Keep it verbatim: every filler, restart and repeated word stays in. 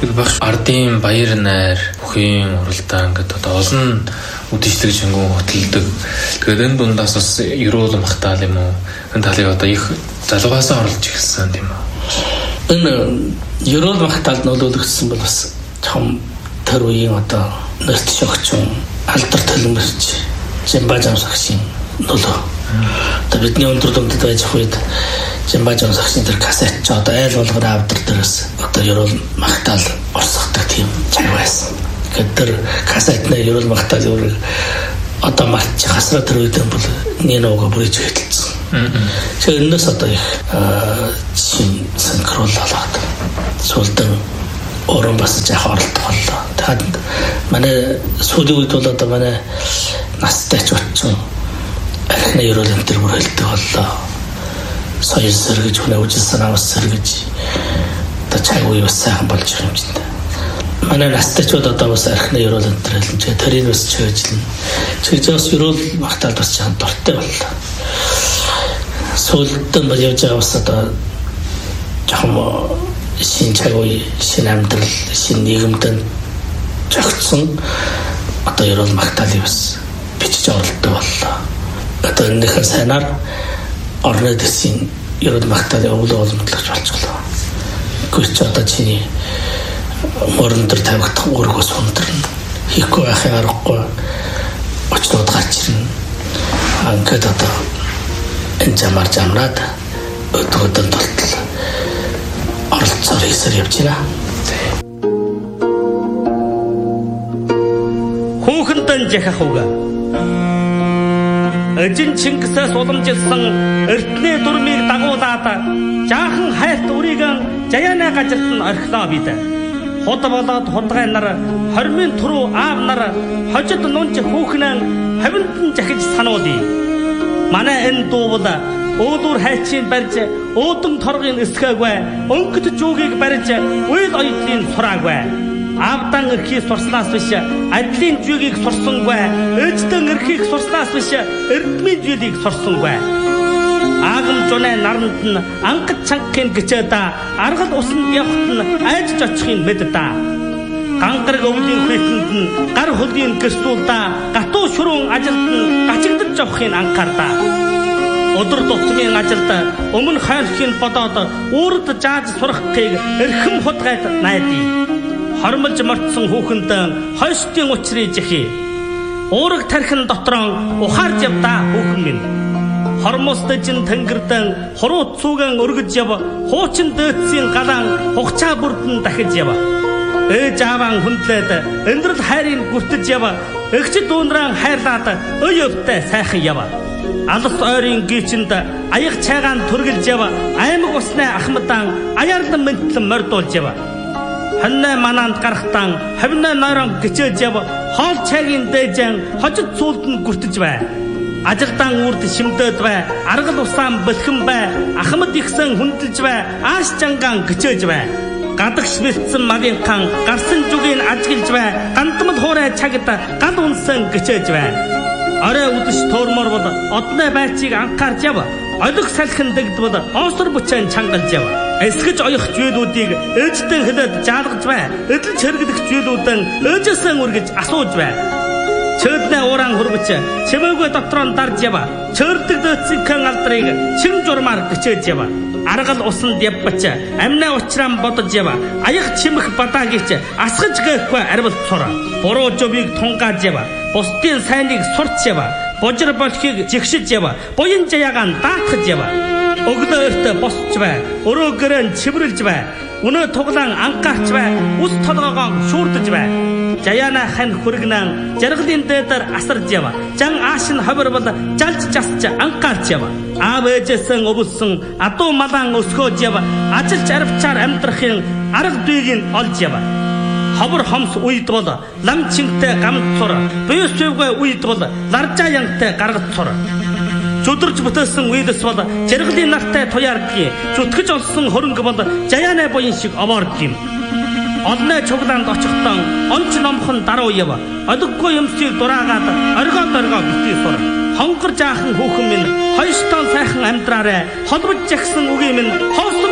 багш ардын баяр найр бүхийн уралдаан гэдэг одоо олон үдшилтэй шингэн хөтэлдэг. Тэгээд энэ дундаас бас ерөөл махтаал юм уу? Энэ талыг одоо их залуугаасаа оруулж ирсэн тийм үү? Энэ ерөөл махтаалд нөлөөлөгдсөн бол бас том тэр үеийн одоо нэрт шогчон алдар төлөмөрч Жимбажан сагшин нөлөө. Одоо бидний өндөр дүндэд байж хуйд Жимбажан сагшин тэр кассет ч одоо айл болгоор авдар дээрээс одоо ерөөл махтаал орсгодог тийм цаг байсан. Тэгэхээр тэр кассетны ерөөл махтаал өөр одоо марч хасраа тэр үед бол нэнэога бүрэж хэлсэн. Тэгэхээр энэс одоо их чин синхронлолоод суулдан орон бас жах оролдох боллоо. Тэгээд манай сүүлийн үед бол одоо манай настай ч очсон архины ерөөл энэ бүр хэлдэг боллоо. Соёл сэргэж хүнээ үжилсэн авас сэргэж одоо цаг үе бас сайхан болж байгаа юм чинь. Манай настай ч одоо бас архины ерөөл энэ хэлэн чи тэрийг бас чийжлэн. Чийжээс ерөөл багтаал бас чам дуртай боллоо. Сүүлдэн бол явж байгаа бас одоо жоохон шин цаг үе, шин амьдрал, шин нийгэмд зохицсон одоо ерөөл магтаалыг бас бичиж оролддог боллоо. Одоо энэхээ сайнаар орны дэсийн ерөөл магтаалын өвлөө олонтлогч болчихлоо. Гэхдээ одоо чиний мөрөн дээр тавигдах үүргээс хүндрэн хийхгүй байхын аргагүй очлоод гарч ирнэ. Ингээд одоо энэ замаар замраад өдгөдөн толтол оролцоор хийсээр явж байна. Хүүхэндэн жахахуга. Эжин Чингисээс уламжилсан эртний дүрмийг дагуулад жаахан хайрт үрийгэн Жаяна газарт нь орхилоо бид. Хот болоод худгай нар хормын туруу аав нар хожид нунж хүүхнэн хавинтан жахиж сануулъя. Манай энэ дуу бол өөдүр хайчийн барьж өөдөн торгын эсгээгүй өнгөт жүүгийг барьж уйл оюутлын сураагүй авдан эрхийг сурснаас биш адлын жүүгийг сурсангүй ээждэн эрхийг сурснаас биш эрдмийн жүүгийг сурсангүй агам жунаа наранд нь ангад чангахын гिचээд аргал усанд явхад нь айж очихын мэд та гангараг өвлийн хүйтэнд нь гар хөлийн гэрсүүлдэ гатуу шүрүүн ажилд нь гачигдж явахын анхаардаа өдөр тутмын ажилд өмнө хайрхийн бодоод үрд жааж сурахыг эрхэм худгайд найдаа. Хормолж мартсан хүүхэнд хойштын учрыг жихи. Уураг тархин дотроо ухаарж явдаа хүүхэн минь. Хормосдожин тэнгэрдэн хуруу цууган өргөж яв. Хуучин дээдсийн галаан хугацаа бүрдэн дахиж яв. Ээж ааван хүндлээд эндрэл хайрыг гүртэж яв. Эгч дүүнран хайрлаад ой өвтэй сайхан яв. Алс ойрын гичэнд аяг цайгаан төргөлж яв. Аймаг усны ахмадан аярлан мэнтлэн мордуулж яв. Ханна мананд гарахтан хавна нойрон гिचэж яв. Хоол цайгийн дээжэн хожид цуулд нь гүртэж бай. Ажилдан үрд шимдээд бай. Аргал усаан бэлхэн бай. Ахмад ихсэн хүндэлж бай. Ааш жангаан гिचэж бай. Гадагш бэлдсэн мавийн хан гарсан зүгийн ажиглж бай. Гандмал хуурай цагт гал унсан гिचэж бай. Орой үдэш тоормор бол одны байцыг анхаарч яв. Олиг салхин дэгдвэл оосор бүчэн чангалж яв. Эсгэж оёх зүйлүүдийг ээждэн хэлээд жаалгаж бай. Эдэлж хэрэглэх зүйлүүдэн ээжээсээ үргэж асууж бай. Чөднэ ууран хурбч чимээгүй дотроо дарж яв. Чөрдөг дэцэн алдрыг чин журмаар гिचэж яв. Аргал усанд явбач амнаа учраан бодож яв. Аяг чимэх бадаагич асгаж гээхгүй арвал цур. Буруу жовыг тунгааж яв. Бусдын сайныг сурч яв. Божир болохыг жигшиж яв. Буян жаягаан даатгаж яв. Өглөөрт босч бай. Өрөөгөрөн чивэрлж бай. Өнөө туглаан анхаарч бай. Ус толгоогоо шүүрдэж бай. Жаяна хан хүргнэн жаргалын дээдэр асарж яв. Жан аашин ховор бол жалж жасч анхаарч яв. Аав ээжээсэн өвөлсөн адуу малаан өсгөөж яв. Ажилч арвчаар амьдрахын арга дүйгийг олж яв. Ховор хомс үед бол лам чингтэй гамд цур. Буй сувгүй үед бол ларжаа янтай гаргаж цур. Зүдэрж бүтээсэн үедс бол жаргалын нартай туяардгийн зүтгэж олсон хөрөнгө бол Жаяна буян шиг овоордгийм. Олны чуглаанд очихтон онч номхон даруу яв. Олиггүй юмсыг дураагаад оргоо доргоо битгий сур. Хонгор жаахан хүүхэн минь хойштон сайхан амьдраарэ. Холбож жагсан үгийн минь хоос